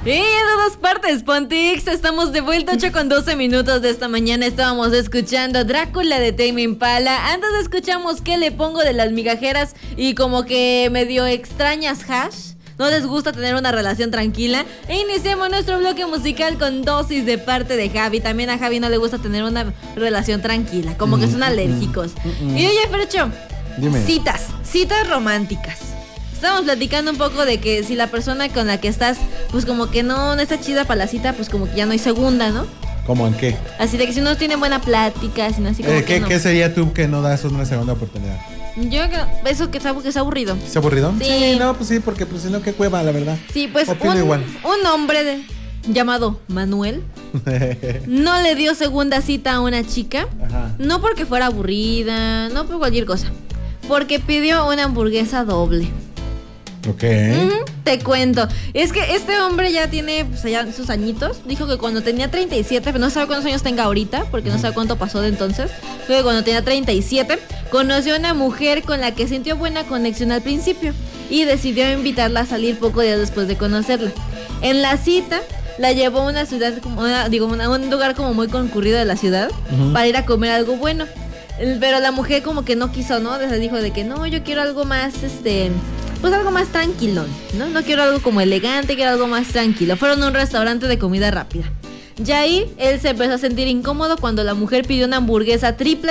Y de todas partes, Pontix, estamos de vuelta 8:12 de esta mañana. Estábamos escuchando Drácula de Tame Impala. Antes escuchamos ¿Qué le pongo? De Las Migajeras y como que medio extrañas Hash. No les gusta tener una relación tranquila. E iniciamos nuestro bloque musical con Dosis de parte de Javi. También a Javi no le gusta tener una relación tranquila, como que son alérgicos. Y oye, Fercho, dime. Citas románticas. Estábamos platicando un poco de que si la persona con la que estás, pues como que no está chida para la cita, pues como que ya no hay segunda, ¿no? ¿Cómo en qué? Así de que si no tiene buena plática, si no así como que no. ¿Qué sería tú que no das una segunda oportunidad? Yo creo, eso que es aburrido. ¿Es aburrido? Sí. No, pues sí, porque pues si no, qué cueva, la verdad. Sí, pues igual. Un hombre llamado Manuel no le dio segunda cita a una chica. Ajá. No porque fuera aburrida, no por cualquier cosa, porque pidió una hamburguesa doble. Ok. Te cuento. Es que este hombre ya tiene pues, ya sus añitos. Dijo que cuando tenía 37, pero no sabe cuántos años tenga ahorita, porque no sabe cuánto pasó de entonces. Dijo que cuando tenía 37, conoció a una mujer con la que sintió buena conexión al principio y decidió invitarla a salir pocos días después de conocerla. En la cita, la llevó a una ciudad, a un lugar como muy concurrido de la ciudad, para ir a comer algo bueno. Pero la mujer como que no quiso, ¿no? Entonces dijo de que no, yo quiero algo más, pues algo más tranquilón, ¿no? No quiero algo como elegante, quiero algo más tranquilo. Fueron a un restaurante de comida rápida. Y ahí él se empezó a sentir incómodo cuando la mujer pidió una hamburguesa triple.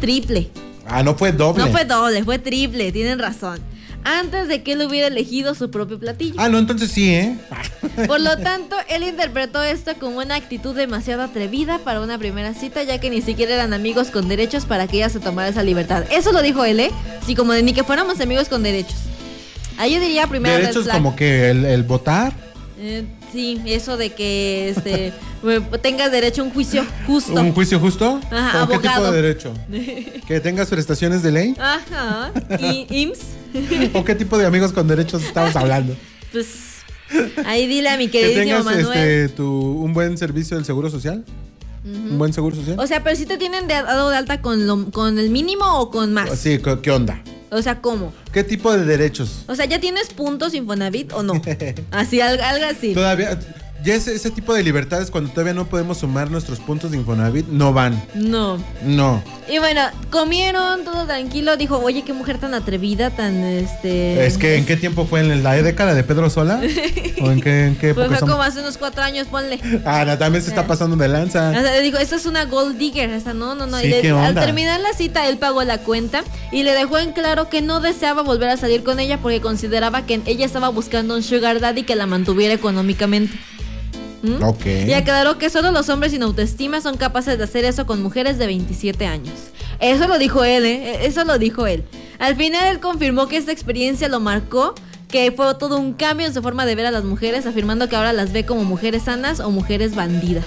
Ah, no fue doble. No fue doble, fue triple, tienen razón. Antes de que él hubiera elegido su propio platillo. Ah, no, entonces sí, ¿eh? Por lo tanto, él interpretó esto como una actitud demasiado atrevida para una primera cita, ya que ni siquiera eran amigos con derechos para que ella se tomara esa libertad. Eso lo dijo él, ¿eh? Sí, como de ni que fuéramos amigos con derechos. Ahí yo diría primero derechos como que el votar. Sí, eso de que tengas derecho a un juicio justo. ¿Un juicio justo? Ajá, abogado. ¿Qué tipo de derecho? ¿Que tengas prestaciones de ley? Ajá. ¿Y IMSS? ¿O qué tipo de amigos con derechos estamos hablando? Pues ahí dile a mi queridísimo Manuel. ¿Que tengas un buen servicio del Seguro Social? ¿Un buen Seguro Social? O sea, pero si te tienen dado de alta con el mínimo o con más. Sí, ¿qué onda? O sea, ¿cómo? ¿Qué tipo de derechos? O sea, ¿ya tienes puntos Infonavit o no? Así, algo así. Todavía, ya ese tipo de libertades cuando todavía no podemos sumar nuestros puntos de Infonavit, no van. No. Y bueno, comieron, todo tranquilo. Dijo, oye, qué mujer tan atrevida, tan Es que, ¿en qué tiempo fue? ¿En la década de Pedro Sola? ¿O en qué época? Pues fue como hace unos 4 años, ponle. Ah, no, también se está pasando de lanza. O sea, le dijo, esta es una gold digger, esta no. Sí, y ¿qué onda? Al terminar la cita, él pagó la cuenta y le dejó en claro que no deseaba volver a salir con ella porque consideraba que ella estaba buscando un sugar daddy que la mantuviera económicamente. Ok. Y aclaró que solo los hombres sin autoestima son capaces de hacer eso con mujeres de 27 años. Eso lo dijo él, Eso lo dijo él. Al final él confirmó que esta experiencia lo marcó, que fue todo un cambio en su forma de ver a las mujeres, afirmando que ahora las ve como mujeres sanas o mujeres bandidas.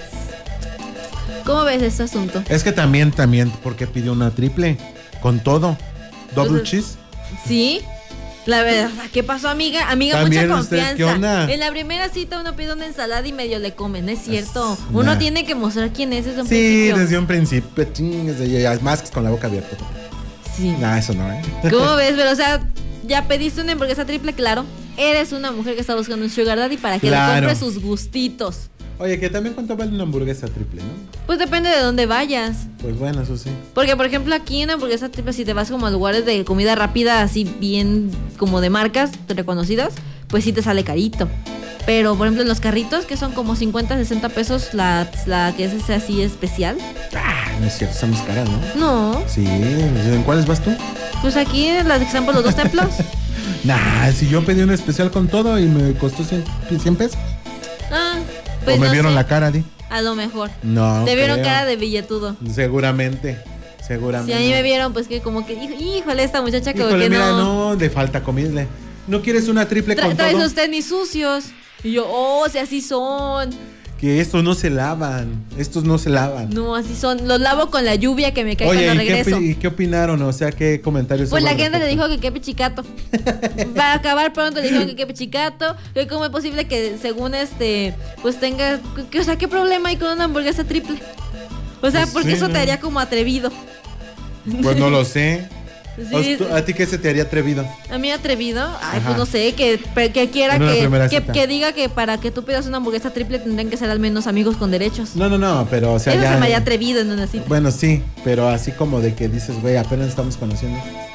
¿Cómo ves este asunto? Es que también, porque pidió una triple, con todo, double cheese. Sí. La verdad, ¿qué pasó, amiga? Amiga, mucha confianza. ¿Qué onda? En la primera cita uno pide una ensalada y medio le comen, ¿es cierto? Uno tiene que mostrar quién es desde un principio. Sí, desde un principio, más que con la boca abierta. Sí. No, eso no, ¿Cómo ves? Pero, o sea, ya pediste una hamburguesa triple, claro. Eres una mujer que está buscando un sugar daddy para que le compre sus gustitos. Oye, que también cuánto vale una hamburguesa triple, ¿no? Pues depende de dónde vayas. Pues bueno, eso sí. Porque, por ejemplo, aquí una hamburguesa triple, si te vas como a lugares de comida rápida, así bien como de marcas reconocidas, pues sí te sale carito. Pero, por ejemplo, en los carritos, que son como 50, 60 pesos, la que es así especial. Ah, no es cierto, están más caras, ¿no? No. Sí, ¿en cuáles vas tú? Pues aquí, en las que están por los 2 templos. Nah, si yo pedí un especial con todo y me costó 100 pesos. Ah, pues o me no vieron sé. la cara, Di. A lo mejor. No. Te vieron creo. cara de billetudo. Seguramente. Si a mí me vieron, pues que como que, híjole, esta muchacha como Híjole, que mira, no. no, le falta comida. ¿No quieres una triple con Traes todo? los tenis sucios. Y yo, si así son. Que estos no se lavan. No, así son. Los lavo con la lluvia que me cae Oye, cuando regreso. ¿y qué opinaron? O sea, ¿qué comentarios? Pues hubo la al gente le respecto? dijo que qué pichicato. Va a acabar pronto, le dijeron que qué pichicato. Que cómo es posible que según pues tenga. O sea, ¿qué problema hay con una hamburguesa triple? O sea, Pues porque sí, eso ¿no? te haría como atrevido. Pues no lo sé. Sí, ¿A ti qué se te haría atrevido? a mí atrevido, ay, Ajá. pues no sé, que quiera En una primera cita. que diga que para que tú pidas una hamburguesa triple tendrían que ser al menos amigos con derechos. No, pero o sea, Eso ya. se me haría atrevido en una cita. Bueno, sí, pero así como de que dices, güey, apenas estamos conociendo.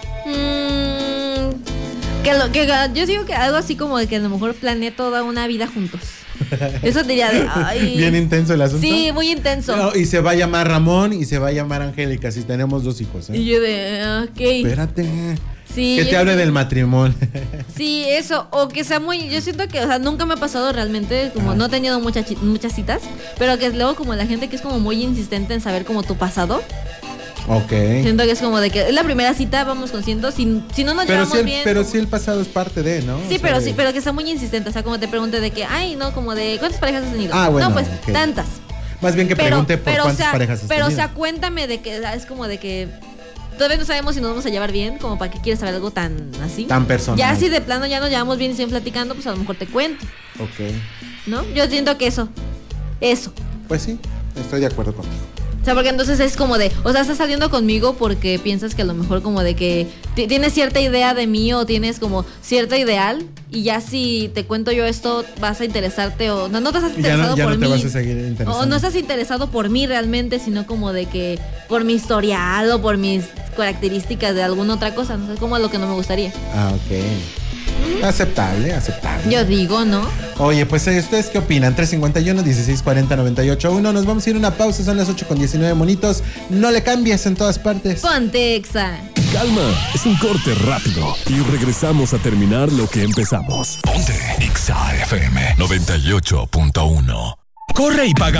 Yo digo que algo así como de que a lo mejor planeé toda una vida juntos. Eso diría de, ay. Bien intenso el asunto. Sí, muy intenso. No, y se va a llamar Ramón y se va a llamar Angélica si tenemos 2 hijos, ¿eh? Y yo de, ok. Espérate. Sí, Que te hable del matrimonio. Sí, eso, o que sea muy, yo siento que, o sea, nunca me ha pasado realmente, como Ajá. no he tenido muchas citas, pero que luego como la gente que es como muy insistente en saber como tu pasado, Ok. siento que es como de que es la primera cita, vamos conscientes, si no nos llevamos bien. Pero como- sí el pasado es parte de, ¿no? Sí, O sea, pero de- sí, pero que sea muy insistente, o sea, como te pregunte de que, ay, no, como de, ¿cuántas parejas has tenido? Ah, bueno, no, pues, ok. tantas. Más bien que pregunte por o cuántas sea, parejas has pero, o tenido. sea, cuéntame de que, es como de que todavía no sabemos si nos vamos a llevar bien, como para que quieres saber algo tan así. Tan personal. Ya si de plano ya nos llevamos bien y siguen platicando, pues a lo mejor te cuento, Ok. ¿no? Yo siento que eso. Pues sí, estoy de acuerdo contigo. O sea, porque entonces es como de, o sea, estás saliendo conmigo porque piensas que a lo mejor como de que tienes cierta idea de mí o tienes como cierto ideal y ya si te cuento yo esto vas a interesarte o no estás Y ya interesado no por te mí. vas a seguir interesando. O no estás interesado por mí realmente, sino como de que por mi historial o por mis características de alguna otra cosa, no sé, como lo que no me gustaría. Ah, ok. Aceptable. Yo digo, ¿no? Oye, pues ¿ustedes qué opinan? 351-1640-981. Nos vamos a ir a una pausa, son las 8:19 monitos. No le cambies en todas partes. Ponte Exa. Calma, es un corte rápido y regresamos a terminar lo que empezamos. Ponte Exa FM 98.1. Corre y paga